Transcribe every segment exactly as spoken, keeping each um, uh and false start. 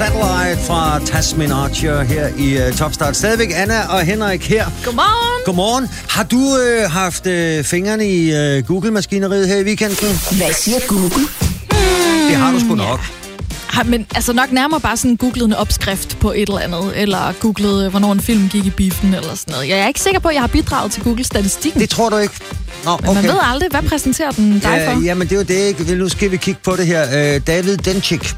Satellite fra Tasmin Archer her i uh, Topstart. Stadigvæk Anna og Henrik her. Godmorgen. Godmorgen. Har du uh, haft uh, fingrene i uh, Google-maskineriet her i weekenden? Hvad siger Google? Hmm. Det har du sgu nok. Ja, men altså nok nærmere bare sådan googlet en opskrift på et eller andet, eller googlet, hvornår en film gik i biffen, eller sådan noget. Jeg er ikke sikker på, at jeg har bidraget til Google-statistikken. Det tror du ikke? Nå, okay. Men man ved aldrig, hvad præsenterer den dig ja, for? Jamen, det er jo det, ikke? Nu skal vi kigge på det her. Uh, David Dencik.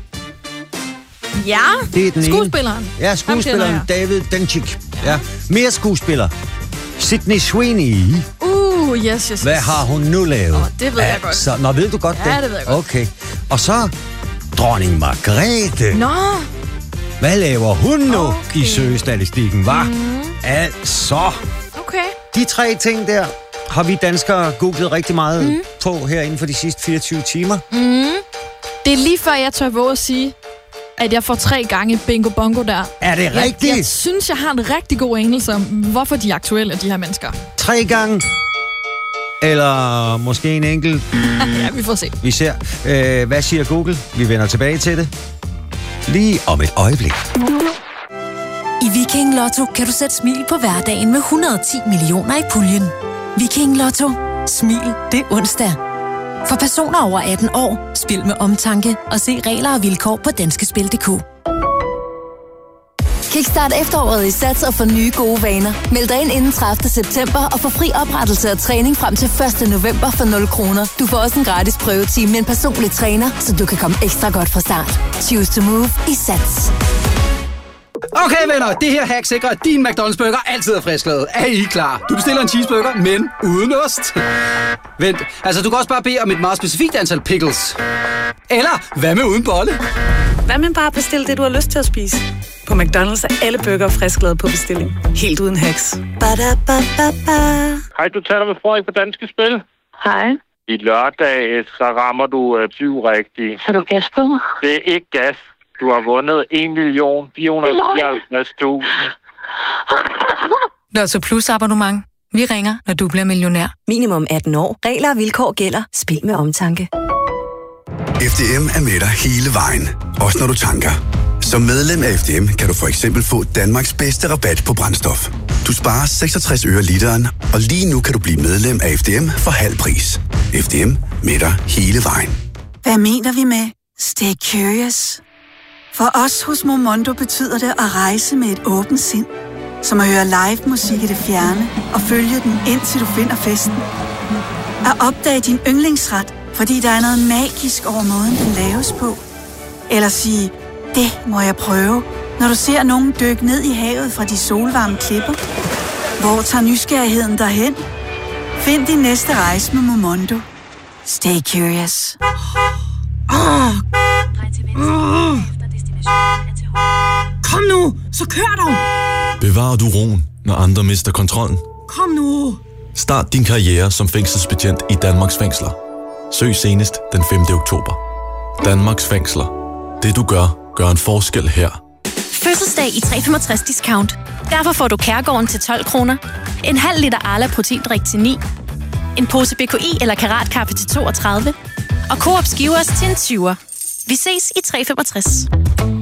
Ja, det er den skuespilleren. Ene. Ja, skuespilleren David Dencik. Ja. ja. Mere skuespiller. Sydney Sweeney. Uh, yes, yes, Hvad har hun nu lavet? Oh, det ved jeg godt. Så, nå, ved du godt ja, det? Ja, det ved jeg godt. Okay. Og så dronning Margrethe. Nå. Hvad laver hun nu okay. i søgestatistikken, hva'? Mm. Altså. Okay. De tre ting der har vi danskere googlet rigtig meget mm. på her inden for de sidste fireogtyve timer. Mm. Det er lige før, jeg tør våge at sige, at jeg får tre gange bingo bongo der. Er det jeg, rigtigt? Jeg synes, jeg har en rigtig god anelse om, hvorfor de er aktuelle, de her mennesker. Tre gange? Eller måske en enkelt? Ja, vi får se. Vi ser. Øh, hvad siger Google? Vi vender tilbage til det. Lige om et øjeblik. I Viking Lotto kan du sætte smil på hverdagen med et hundrede og ti millioner i puljen. Viking Lotto. Smil, det er onsdag. For personer over atten år, spil med omtanke og se regler og vilkår på danskespil punktum d k. Kickstart efteråret i Sats og få nye gode vaner. Meld dig ind inden tredivte september og få fri oprettelse og træning frem til første november for nul kroner. Du får også en gratis prøvetime med en personlig træner, så du kan komme ekstra godt fra start. Choose to move i Sats. Okay venner, det her hack sikrer, at din McDonald's burger altid er frisklavet. Er I klar? Du bestiller en cheeseburger, men uden ost. Vent, altså du kan også bare bede om et meget specifikt antal pickles. Eller hvad med uden bolle? Hvad med bare bestille det, du har lyst til at spise? På McDonald's er alle burger frisklavet på bestilling. Helt uden hacks. Ba-da-ba-ba-ba. Hej, du taler med Frederik på Danske Spil. Hej. I lørdag, så rammer du øh, syv rigtigt. Har du gas på mig? Det er ikke gas. Du har vundet en million fire hundrede og fireoghalvtreds tusind. Lotto Plus abonnement. Vi ringer, når du bliver millionær. Minimum atten år. Regler og vilkår gælder. Spil med omtanke. F D M er med dig hele vejen. Også når du tanker. Som medlem af F D M kan du for eksempel få Danmarks bedste rabat på brændstof. Du sparer seksogtres øre literen, og lige nu kan du blive medlem af F D M for halv pris. F D M med dig hele vejen. Hvad mener vi med stay curious? For os hos Momondo betyder det at rejse med et åbent sind. Som at høre live musik i det fjerne og følge den indtil du finder festen. At opdage din yndlingsret, fordi der er noget magisk over måden, den laves på. Eller sige, det må jeg prøve, når du ser nogen dykke ned i havet fra de solvarme klipper. Hvor tager nysgerrigheden derhen? Find din næste rejse med Momondo. Stay curious. Oh. Oh. Kom nu, så kør dog! Bevarer du roen, når andre mister kontrollen? Kom nu! Start din karriere som fængselsbetjent i Danmarks fængsler. Søg senest den femte oktober. Danmarks fængsler. Det du gør, gør en forskel her. Fødselsdag i tre komma femogtres discount. Derfor får du Kærgården til tolv kroner. En halv liter Arla proteindrik til ni. En pose B K I eller Karatkaffe til toogtredive. Og Coop Skivers til en tyver. Vi ses i tre komma femogtres.